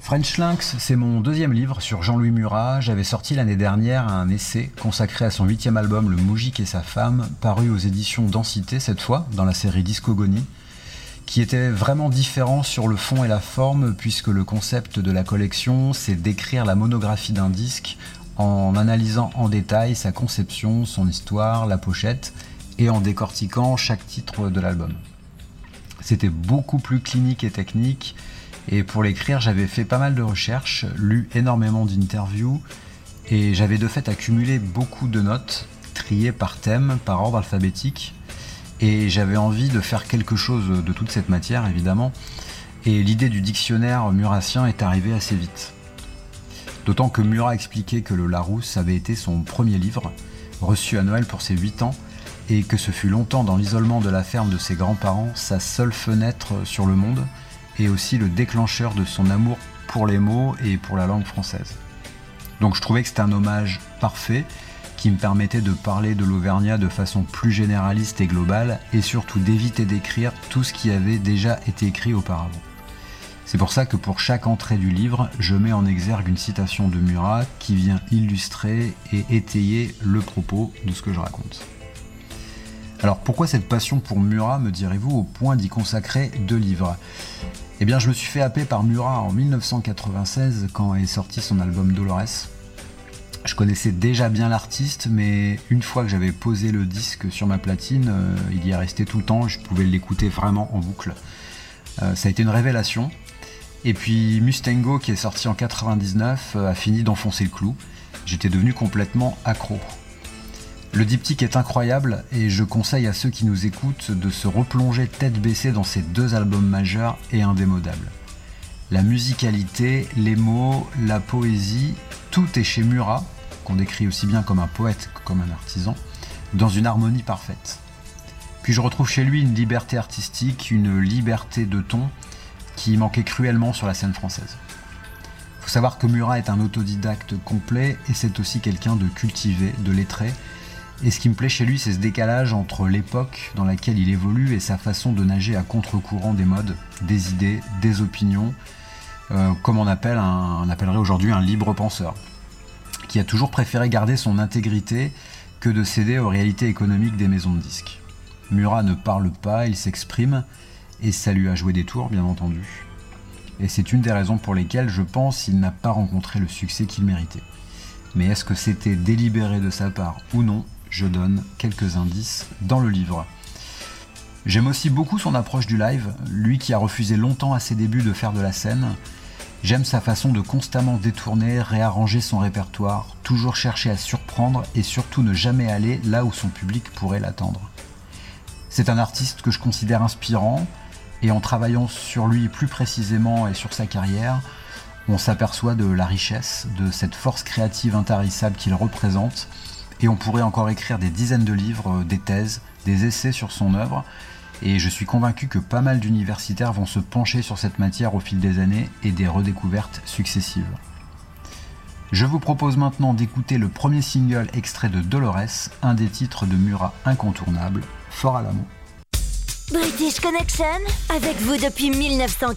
French Lynx, c'est mon deuxième livre sur Jean-Louis Murat. J'avais sorti l'année dernière un essai consacré à son 8e album, Le Moujik et sa femme, paru aux éditions Densité cette fois, dans la série Discogonie, qui était vraiment différent sur le fond et la forme, puisque le concept de la collection, c'est d'écrire la monographie d'un disque en analysant en détail sa conception, son histoire, la pochette, et en décortiquant chaque titre de l'album. C'était beaucoup plus clinique et technique, et pour l'écrire, j'avais fait pas mal de recherches, lu énormément d'interviews, et j'avais de fait accumulé beaucoup de notes, triées par thème, par ordre alphabétique, et j'avais envie de faire quelque chose de toute cette matière, évidemment, et l'idée du dictionnaire murassien est arrivée assez vite. D'autant que Murat expliquait que le Larousse avait été son premier livre, reçu à Noël pour ses 8 ans, et que ce fut longtemps dans l'isolement de la ferme de ses grands-parents, sa seule fenêtre sur le monde, et aussi le déclencheur de son amour pour les mots et pour la langue française. Donc je trouvais que c'était un hommage parfait qui me permettait de parler de l'Auvergnat de façon plus généraliste et globale et surtout d'éviter d'écrire tout ce qui avait déjà été écrit auparavant. C'est pour ça que pour chaque entrée du livre, je mets en exergue une citation de Murat qui vient illustrer et étayer le propos de ce que je raconte. Alors pourquoi cette passion pour Murat, me direz-vous, au point d'y consacrer 2 livres ? Eh bien, je me suis fait happer par Murat en 1996 quand est sorti son album Dolores. Je connaissais déjà bien l'artiste, mais une fois que j'avais posé le disque sur ma platine, il y est resté tout le temps, je pouvais l'écouter vraiment en boucle. Ça a été une révélation. Et puis Mustango, qui est sorti en 99, a fini d'enfoncer le clou. J'étais devenu complètement accro. Le diptyque est incroyable et je conseille à ceux qui nous écoutent de se replonger tête baissée dans ces 2 albums majeurs et indémodables. La musicalité, les mots, la poésie, tout est chez Murat, qu'on décrit aussi bien comme un poète que comme un artisan, dans une harmonie parfaite. Puis je retrouve chez lui une liberté artistique, une liberté de ton qui manquait cruellement sur la scène française. Il faut savoir que Murat est un autodidacte complet et c'est aussi quelqu'un de cultivé, de lettré. Et ce qui me plaît chez lui, c'est ce décalage entre l'époque dans laquelle il évolue et sa façon de nager à contre-courant des modes, des idées, des opinions, comme on appellerait aujourd'hui un libre penseur, qui a toujours préféré garder son intégrité que de céder aux réalités économiques des maisons de disques. Murat ne parle pas, il s'exprime, et ça lui a joué des tours, bien entendu. Et c'est une des raisons pour lesquelles, je pense, il n'a pas rencontré le succès qu'il méritait. Mais est-ce que c'était délibéré de sa part ou non ? Je donne quelques indices dans le livre. J'aime aussi beaucoup son approche du live, lui qui a refusé longtemps à ses débuts de faire de la scène. J'aime sa façon de constamment détourner, réarranger son répertoire, toujours chercher à surprendre et surtout ne jamais aller là où son public pourrait l'attendre. C'est un artiste que je considère inspirant et en travaillant sur lui plus précisément et sur sa carrière, on s'aperçoit de la richesse, de cette force créative intarissable qu'il représente. Et on pourrait encore écrire des dizaines de livres, des thèses, des essais sur son œuvre. Et je suis convaincu que pas mal d'universitaires vont se pencher sur cette matière au fil des années et des redécouvertes successives. Je vous propose maintenant d'écouter le premier single extrait de Dolores, un des titres de Murat incontournables, Fort à l'amour. British Connection, avec vous depuis 1980.